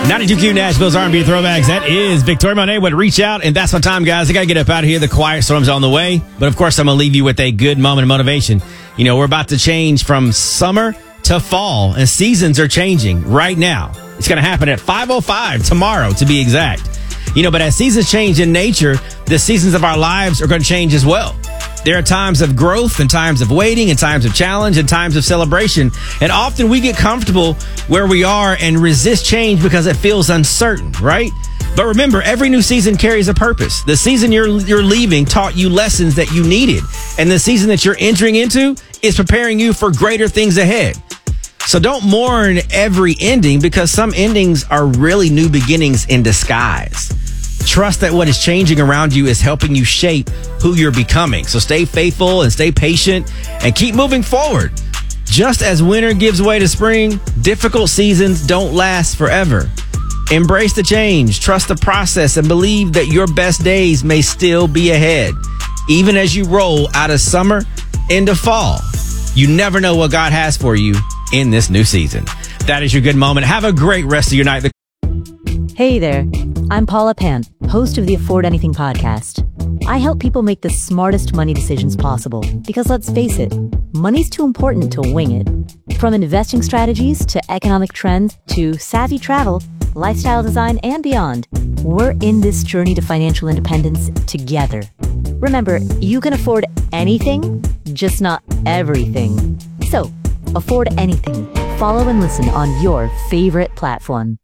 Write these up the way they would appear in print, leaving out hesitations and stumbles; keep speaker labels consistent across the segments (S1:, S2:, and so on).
S1: 92Q Nashville's R&B Throwbacks. That is Victoria Monet would reach out, and that's my time, guys. I got to get up out of here. The quiet storm's on the way. But, of course, I'm going to leave you with a good moment of motivation. You know, we're about to change from summer to fall, and seasons are changing right now. It's going to happen at 5:05 tomorrow, to be exact. You know, but as seasons change in nature, the seasons of our lives are going to change as well. There are times of growth and times of waiting and times of challenge and times of celebration. And often we get comfortable where we are and resist change because it feels uncertain, right? But remember, every new season carries a purpose. The season you're leaving taught you lessons that you needed. And the season that you're entering into is preparing you for greater things ahead. So don't mourn every ending, because some endings are really new beginnings in disguise. Trust that what is changing around you is helping you shape who you're becoming. So stay faithful and stay patient and keep moving forward. Just as winter gives way to spring, difficult seasons don't last forever. Embrace the change, trust the process, and believe that your best days may still be ahead. Even as you roll out of summer into fall, you never know what God has for you in this new season. That is your good moment. Have a great rest of your night.
S2: Hey there, I'm Paula Pant, host of the Afford Anything podcast. I help people make the smartest money decisions possible because, let's face it, money's too important to wing it. From investing strategies to economic trends to savvy travel, lifestyle design, and beyond, we're in this journey to financial independence together. Remember, you can afford anything, just not everything. So, afford anything. Follow and listen on your favorite platform.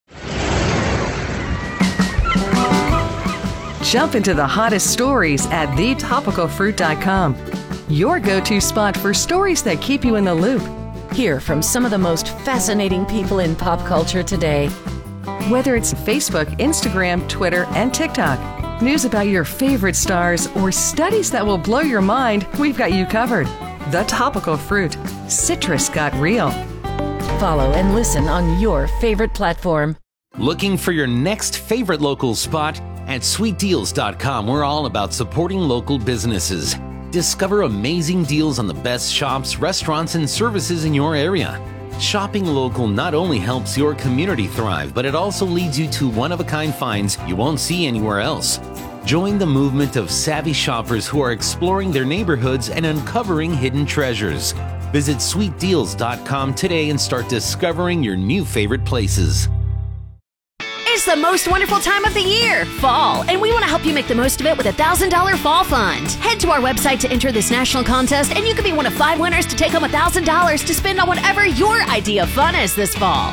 S3: Jump into the hottest stories at thetopicalfruit.com. Your go-to spot for stories that keep you in the loop.
S4: Hear from some of the most fascinating people in pop culture today.
S3: Whether it's Facebook, Instagram, Twitter, and TikTok, news about your favorite stars, or studies that will blow your mind, we've got you covered. The Topical Fruit. Citrus got real.
S4: Follow and listen on your favorite platform.
S5: Looking for your next favorite local spot? At sweetdeals.com, we're all about supporting local businesses. Discover amazing deals on the best shops, restaurants, and services in your area. Shopping local not only helps your community thrive, but it also leads you to one-of-a-kind finds you won't see anywhere else. Join the movement of savvy shoppers who are exploring their neighborhoods and uncovering hidden treasures. Visit sweetdeals.com today and start discovering your new favorite places.
S6: It's the most wonderful time of the year, fall, and we want to help you make the most of it with a $1,000 fall fund. Head to our website to enter this national contest, and you could be one of 5 winners to take home $1,000 to spend on whatever your idea of fun is this fall.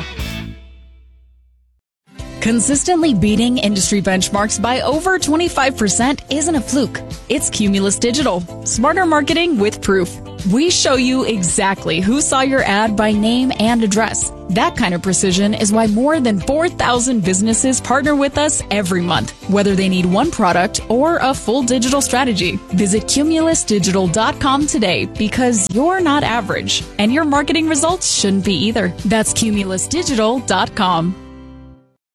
S7: Consistently beating industry benchmarks by over 25% isn't a fluke. It's Cumulus Digital. Smarter marketing with proof. We show you exactly who saw your ad by name and address. That kind of precision is why more than 4,000 businesses partner with us every month, whether they need one product or a full digital strategy. Visit cumulusdigital.com today, because you're not average, and your marketing results shouldn't be either. That's cumulusdigital.com.